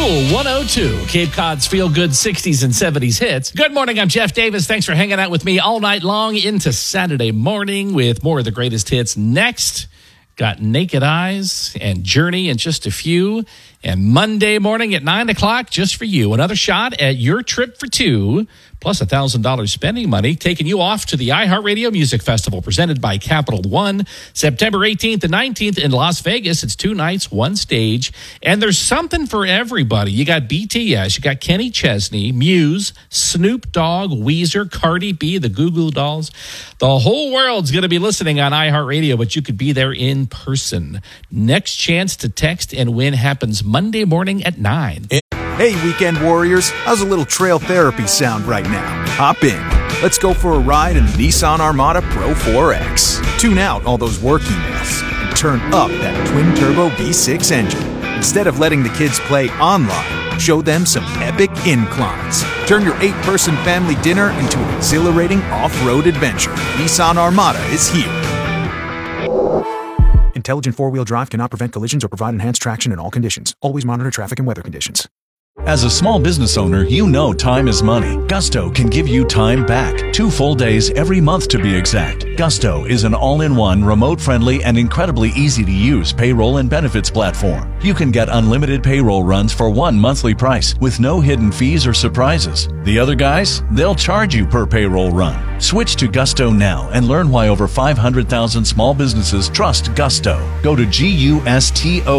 Cool 102, Cape Cod's feel-good 60s and 70s hits. Good morning, I'm Jeff Davis. Thanks for hanging out with me all night long into Saturday morning with more of the greatest hits. Next, got Naked Eyes and Journey in just a few. And Monday morning at 9 o'clock, just for you, another shot at your trip for two, plus $1,000 spending money, taking you off to the iHeartRadio Music Festival, presented by Capital One, September 18th and 19th in Las Vegas. It's 2 nights, 1 stage, and there's something for everybody. You got BTS, you got Kenny Chesney, Muse, Snoop Dogg, Weezer, Cardi B, the Goo Goo Dolls. The whole world's going to be listening on iHeartRadio, but you could be there in person. Next chance to text and win happens Monday morning at 9. Hey, weekend warriors, how's a little trail therapy sound right now? Hop in. Let's go for a ride in the Nissan Armada Pro 4X. Tune out all those work emails and turn up that twin-turbo V6 engine. Instead of letting the kids play online, show them some epic inclines. Turn your 8-person family dinner into an exhilarating off-road adventure. Nissan Armada is here. Intelligent four-wheel drive cannot prevent collisions or provide enhanced traction in all conditions. Always monitor traffic and weather conditions. As a small business owner, you know time is money. Gusto can give you time back. 2 full days every month to be exact. Gusto is an all-in-one, remote-friendly, and incredibly easy-to-use payroll and benefits platform. You can get unlimited payroll runs for one monthly price with no hidden fees or surprises. The other guys, they'll charge you per payroll run. Switch to Gusto now and learn why over 500,000 small businesses trust Gusto. Go to GUSTO